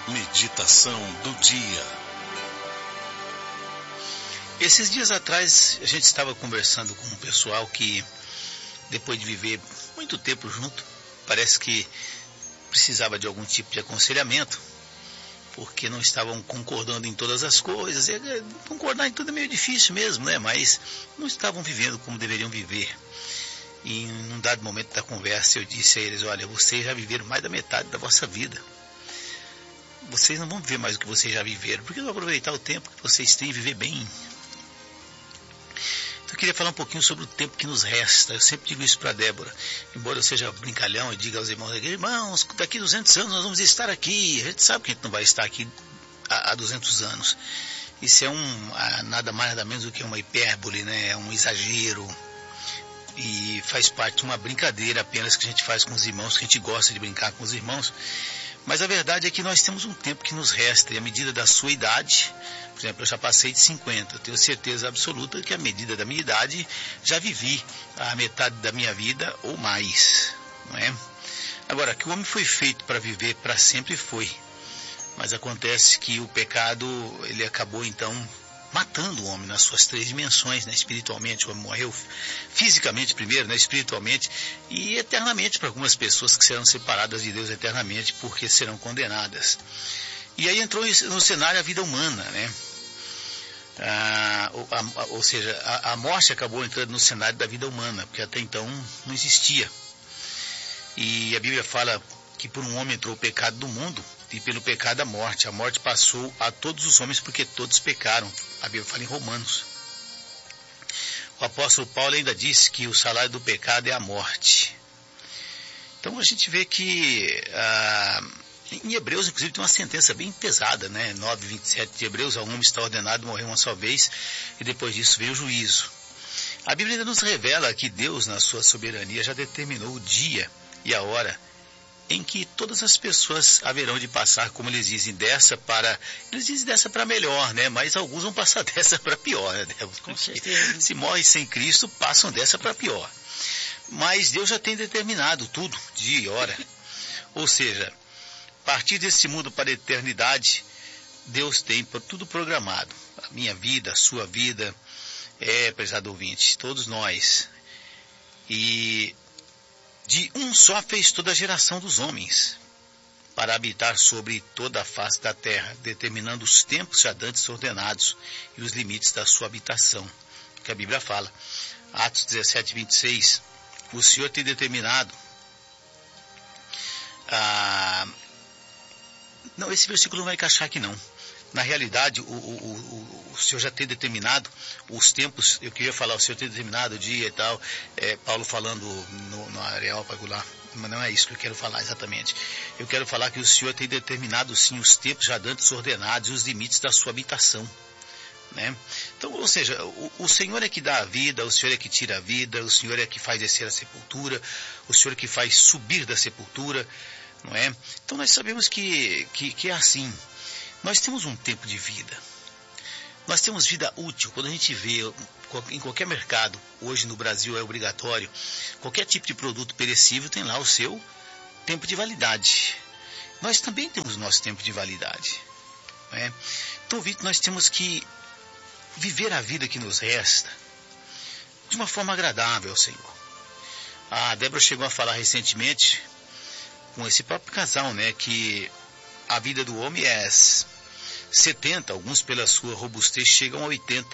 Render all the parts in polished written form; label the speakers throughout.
Speaker 1: Meditação do dia.
Speaker 2: Esses dias atrás a gente estava conversando com um pessoal que, depois de viver muito tempo junto, parece que precisava de algum tipo de aconselhamento, porque não estavam concordando em todas as coisas. Concordar em tudo é meio difícil mesmo, né? Mas não estavam vivendo como deveriam viver. E em um dado momento da conversa eu disse a eles: olha, vocês já viveram mais da metade da vossa vida. Vocês não vão viver mais do que vocês já viveram, porque não aproveitar o tempo que vocês têm e viver bem. Então eu queria falar um pouquinho sobre o tempo que nos resta. Eu sempre digo isso para a Débora, embora eu seja brincalhão e diga aos irmãos: irmãos, daqui 200 anos nós vamos estar aqui. A gente sabe que a gente não vai estar aqui há 200 anos. Isso é nada mais nada menos do que uma hipérbole, né? É um exagero. E faz parte de uma brincadeira apenas que a gente faz com os irmãos, que a gente gosta de brincar com os irmãos. Mas a verdade é que nós temos um tempo que nos resta, e à medida da sua idade, por exemplo, eu já passei de 50, eu tenho certeza absoluta que à medida da minha idade, já vivi a metade da minha vida ou mais, não é? Agora, que o homem foi feito para viver para sempre foi, mas acontece que o pecado, ele acabou então matando o homem nas suas 3 dimensões, né? Espiritualmente, o homem morreu fisicamente primeiro, né? Espiritualmente e eternamente para algumas pessoas que serão separadas de Deus eternamente porque serão condenadas. E aí entrou no cenário a vida humana, né? Ou seja, a morte acabou entrando no cenário da vida humana, porque até então não existia. E a Bíblia fala que por um homem entrou o pecado do mundo, e pelo pecado a morte. A morte passou a todos os homens porque todos pecaram. A Bíblia fala em Romanos. O apóstolo Paulo ainda disse que o salário do pecado é a morte. Então a gente vê que em Hebreus, inclusive, tem uma sentença bem pesada, né? 9:27 de Hebreus: ao homem está ordenado morrer uma só vez, e depois disso vem o juízo. A Bíblia ainda nos revela que Deus, na sua soberania, já determinou o dia e a hora em que todas as pessoas haverão de passar, como eles dizem, dessa para melhor, né? Mas alguns vão passar dessa para pior, né?
Speaker 3: Com certeza.
Speaker 2: Se morrem sem Cristo, passam dessa para pior. Mas Deus já tem determinado tudo, dia e hora. Ou seja, a partir desse mundo para a eternidade, Deus tem tudo programado. A minha vida, a sua vida, prezado ouvinte, todos nós. E de um só fez toda a geração dos homens, para habitar sobre toda a face da terra, determinando os tempos já dantes ordenados e os limites da sua habitação. Que a Bíblia fala, Atos 17:26, o Senhor tem determinado. Não, esse versículo não vai encaixar aqui não. Na realidade, o Senhor já tem determinado os tempos. Eu queria falar, o Senhor tem determinado o dia e tal, Paulo falando no Areópago lá, mas não é isso que eu quero falar exatamente. Eu quero falar que o Senhor tem determinado sim os tempos já dantes ordenados e os limites da sua habitação, né? Então, ou seja, o Senhor é que dá a vida, o Senhor é que tira a vida, o Senhor é que faz descer a sepultura, o Senhor é que faz subir da sepultura, não é? Então nós sabemos que é assim. Nós temos um tempo de vida. Nós temos vida útil. Quando a gente vê em qualquer mercado, hoje no Brasil é obrigatório, qualquer tipo de produto perecível tem lá o seu tempo de validade. Nós também temos o nosso tempo de validade, né? Então, Vitor, nós temos que viver a vida que nos resta de uma forma agradável ao Senhor. A Débora chegou a falar recentemente com esse próprio casal, né, que a vida do homem é 70, alguns pela sua robustez chegam a 80.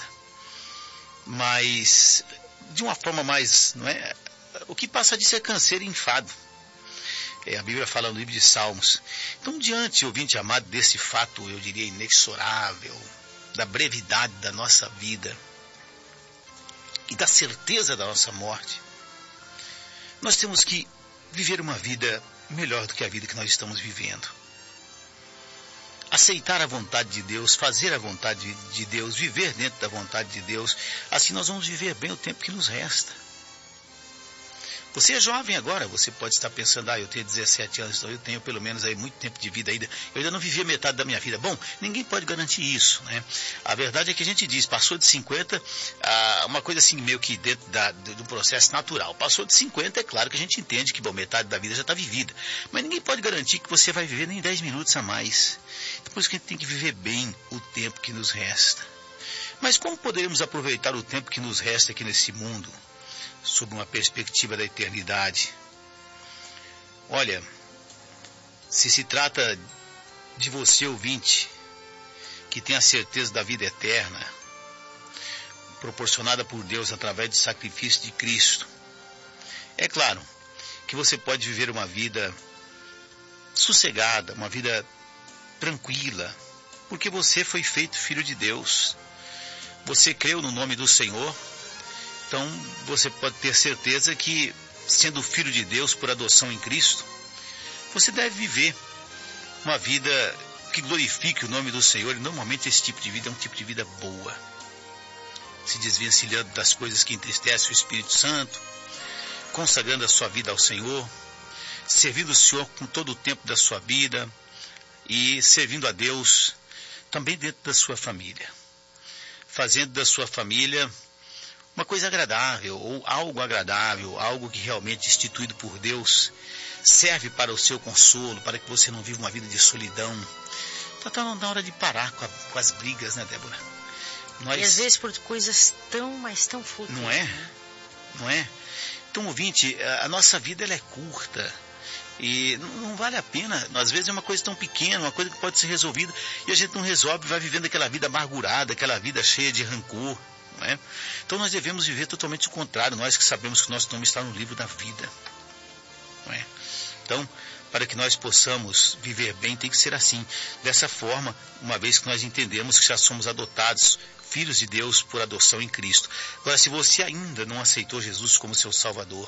Speaker 2: Mas, de uma forma mais, não é? O que passa disso é canseiro e enfado. A Bíblia fala no livro de Salmos. Então, diante, ouvinte amado, desse fato, eu diria, inexorável, da brevidade da nossa vida e da certeza da nossa morte, nós temos que viver uma vida melhor do que a vida que nós estamos vivendo. Aceitar a vontade de Deus, fazer a vontade de Deus, viver dentro da vontade de Deus, assim nós vamos viver bem o tempo que nos resta. Você é jovem agora, você pode estar pensando, eu tenho 17 anos, então eu tenho pelo menos aí muito tempo de vida ainda. Eu ainda não vivi a metade da minha vida. Bom, ninguém pode garantir isso, né? A verdade é que a gente diz, passou de 50, uma coisa assim meio que dentro do processo natural. Passou de 50, é claro que a gente entende que, bom, metade da vida já está vivida. Mas ninguém pode garantir que você vai viver nem 10 minutos a mais. Por isso que a gente tem que viver bem o tempo que nos resta. Mas como poderemos aproveitar o tempo que nos resta aqui nesse mundo, sob uma perspectiva da eternidade? Olha, se trata de você, ouvinte, que tem a certeza da vida eterna, proporcionada por Deus através do sacrifício de Cristo, é claro que você pode viver uma vida sossegada, uma vida tranquila, porque você foi feito filho de Deus. Você creu no nome do Senhor. Então, você pode ter certeza que, sendo filho de Deus por adoção em Cristo, você deve viver uma vida que glorifique o nome do Senhor. E normalmente esse tipo de vida é um tipo de vida boa, se desvencilhando das coisas que entristecem o Espírito Santo, consagrando a sua vida ao Senhor, servindo o Senhor com todo o tempo da sua vida e servindo a Deus também dentro da sua família, fazendo da sua família uma coisa agradável, ou algo agradável, algo que realmente, instituído por Deus, serve para o seu consolo, para que você não viva uma vida de solidão. Então está na hora de parar com as brigas, né, Débora?
Speaker 3: E às vezes por coisas mas tão fúteis.
Speaker 2: Não é? Né? Não é? Então, ouvinte, a nossa vida ela é curta. E não vale a pena. Às vezes é uma coisa tão pequena, uma coisa que pode ser resolvida, e a gente não resolve, vai vivendo aquela vida amargurada, aquela vida cheia de rancor. Não é? Então nós devemos viver totalmente o contrário, nós que sabemos que nosso nome está no livro da vida. Não é? Então, para que nós possamos viver bem, tem que ser assim, dessa forma, uma vez que nós entendemos que já somos adotados, filhos de Deus por adoção em Cristo. Agora, se você ainda não aceitou Jesus como seu Salvador,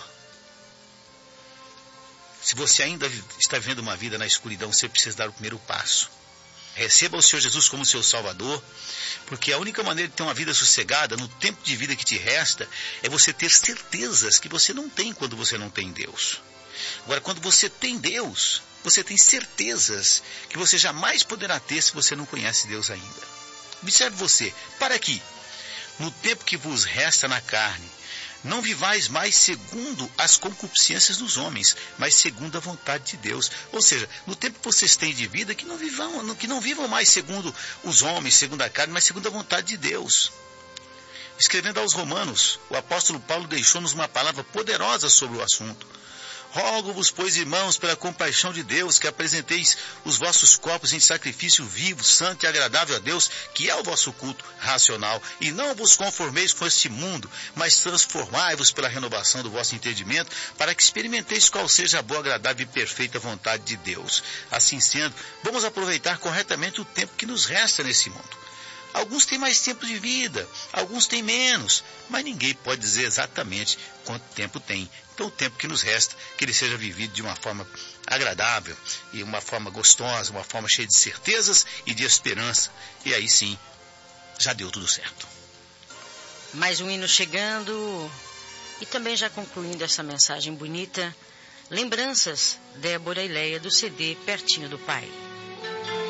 Speaker 2: se você ainda está vivendo uma vida na escuridão, você precisa dar o primeiro passo. Receba o Senhor Jesus como seu Salvador, porque a única maneira de ter uma vida sossegada no tempo de vida que te resta é você ter certezas que você não tem quando você não tem Deus. Agora, quando você tem Deus, você tem certezas que você jamais poderá ter se você não conhece Deus ainda. Observe você, para aqui, no tempo que vos resta na carne, não vivais mais segundo as concupiscências dos homens, mas segundo a vontade de Deus. Ou seja, no tempo que vocês têm de vida, que não vivam mais segundo os homens, segundo a carne, mas segundo a vontade de Deus. Escrevendo aos Romanos, o apóstolo Paulo deixou-nos uma palavra poderosa sobre o assunto. Rogo-vos, pois, irmãos, pela compaixão de Deus, que apresenteis os vossos corpos em sacrifício vivo, santo e agradável a Deus, que é o vosso culto racional. E não vos conformeis com este mundo, mas transformai-vos pela renovação do vosso entendimento, para que experimenteis qual seja a boa, agradável e perfeita vontade de Deus. Assim sendo, vamos aproveitar corretamente o tempo que nos resta nesse mundo. Alguns têm mais tempo de vida, alguns têm menos, mas ninguém pode dizer exatamente quanto tempo tem. Então o tempo que nos resta, que ele seja vivido de uma forma agradável, e uma forma gostosa, uma forma cheia de certezas e de esperança. E aí sim, já deu tudo certo.
Speaker 3: Mais um hino chegando, e também já concluindo essa mensagem bonita, lembranças, Débora e Leia, do CD Pertinho do Pai.